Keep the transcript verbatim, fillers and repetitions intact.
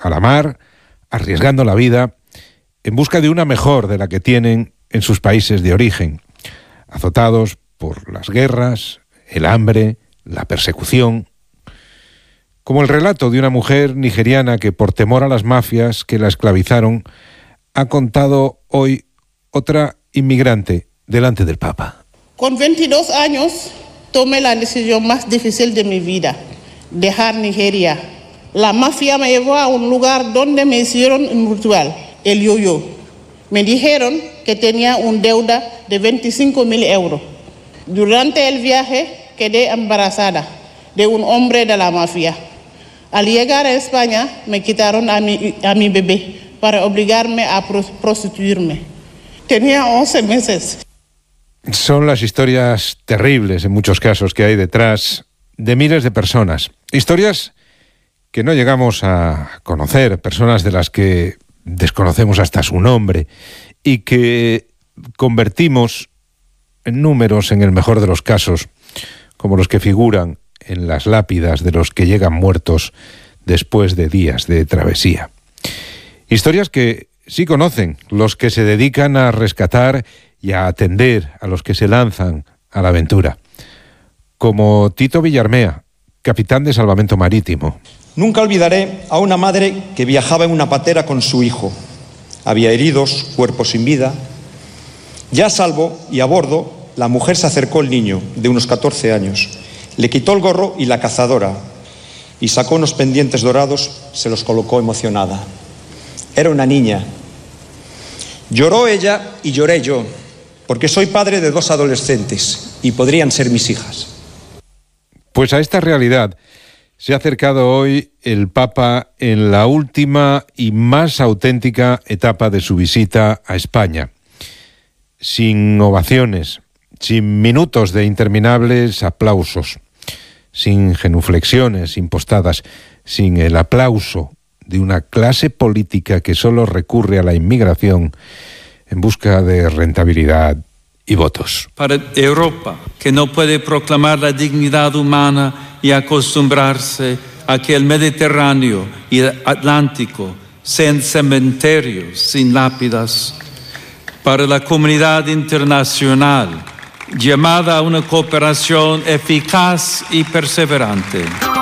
a la mar, arriesgando la vida, en busca de una mejor de la que tienen en sus países de origen, azotados por las guerras, el hambre, la persecución. Como el relato de una mujer nigeriana que, por temor a las mafias que la esclavizaron, ha contado hoy otra inmigrante delante del Papa. Con veintidós años tomé la decisión más difícil de mi vida, dejar Nigeria. La mafia me llevó a un lugar donde me hicieron un ritual, el yo-yo. Me dijeron que tenía una deuda de veinticinco mil euros. Durante el viaje quedé embarazada de un hombre de la mafia. Al llegar a España me quitaron a mi, a mi bebé para obligarme a prostituirme. Tenía once meses. Son las historias terribles, en muchos casos, que hay detrás de miles de personas. Historias que no llegamos a conocer, personas de las que desconocemos hasta su nombre y que convertimos en números, en el mejor de los casos, como los que figuran en las lápidas de los que llegan muertos después de días de travesía. Historias que sí conocen los que se dedican a rescatar y a atender a los que se lanzan a la aventura, como Tito Villarmea, capitán de Salvamento Marítimo. Nunca olvidaré a una madre que viajaba en una patera con su hijo. Había heridos, cuerpos sin vida. Ya a salvo y a bordo, la mujer se acercó al niño, de unos catorce años. Le quitó el gorro y la cazadora y sacó unos pendientes dorados, se los colocó emocionada. Era una niña. Lloró ella y lloré yo, porque soy padre de dos adolescentes y podrían ser mis hijas. Pues a esta realidad se ha acercado hoy el Papa en la última y más auténtica etapa de su visita a España. Sin ovaciones, sin minutos de interminables aplausos, sin genuflexiones impostadas, sin el aplauso de una clase política que solo recurre a la inmigración en busca de rentabilidad y votos. Para Europa, que no puede proclamar la dignidad humana y acostumbrarse a que el Mediterráneo y el Atlántico sean cementerios sin lápidas. Para la comunidad internacional, llamada a una cooperación eficaz y perseverante.